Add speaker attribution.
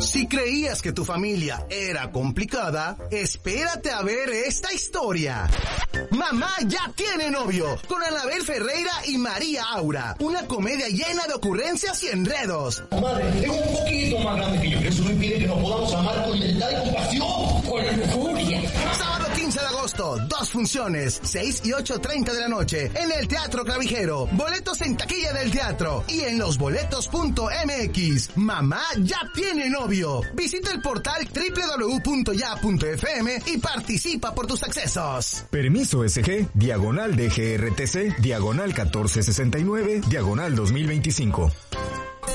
Speaker 1: Si creías que tu familia era complicada, espérate a ver esta historia. Mamá ya tiene novio, con Anabel Ferreira y María Aura. Una comedia llena de ocurrencias y enredos.
Speaker 2: Madre, es un poquito más grande que yo. Eso no impide que nos podamos amar con lealtad y compasión. Con lujuria.
Speaker 1: Sábado 15 de agosto, 2 funciones, 6 y 8:30 de la noche, en el Teatro Clavijero. Boletos en taquilla del teatro y en losboletos.mx. Mamá ya tiene novio. Visita el portal www.ya.fm y participa por tus accesos.
Speaker 3: Permiso SG, diagonal DGRTC, diagonal 1469, diagonal 2025.